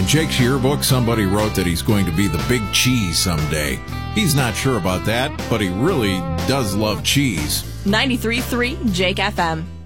In Jake's yearbook, somebody wrote that he's going to be the big cheese someday. He's not sure about that, but he really does love cheese. 93.3 Jake FM.